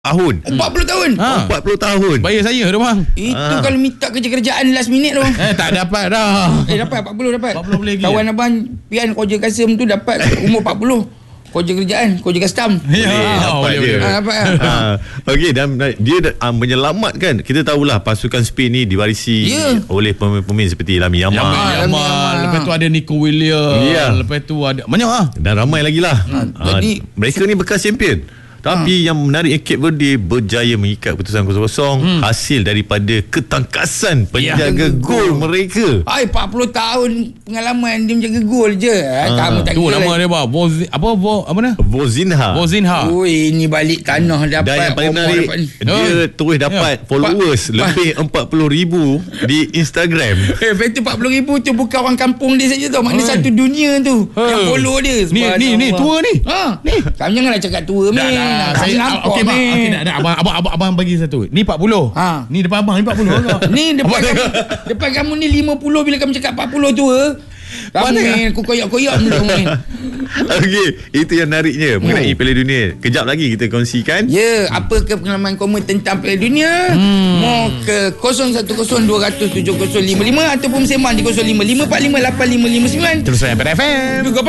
tahun. 40 tahun. 40 tahun. Bayar saya tu bang. Itu kalau minta kerja-kerjaan last minute tu. Tak dapat dah. Dapat 40 dapat. 40 boleh lagi. Kawan abang Pian Koja Kasim tu dapat umur 40. Koja kerjaan, koja custom. Dapat dia. Dapat. Okey, dan dia menyelamatkan. Kita tahulah pasukan Spain ni diwarisi oleh pemain-pemain seperti Lamine Yamal. Lepas tu ada Nico Williams. Lepas tu ada banyak dan ramai lagi lah. Jadi mereka ni bekas champion. Tapi yang menarik, Cape Verde berjaya mengikat keputusan 0-0 hasil daripada ketangkasan penjaga gol mereka. 40 tahun pengalaman dia menjaga gol je. Kamu tak tu kira nama lagi. dia bang. Apa nama? Vozinha. Oi, ini balik tanah dapat. Dan yang paling menarik, dia terus dapat followers lebih 40,000 di Instagram. Lepas tu 40,000 tu bukan orang kampung dia saja tau. Maknanya satu dunia tu yang follow dia. Ni tua ni. Ni. Kamu janganlah cakap tua ni. Saya okey bang. Okey dah abang bagi satu. Ni 40. Ni depan abang ni 40. Ni depan kamu ni 50 bila kamu cakap 40 tua. Kamu ni aku koyak-koyak ni. Okey, itu yang menariknya mengenai Piala Dunia. Kejap lagi kita kongsikan. Apa ke pengalaman kamu tentang Piala Dunia? Mau ke 0102007055 ataupun sembang di 0555458559. Terus FM.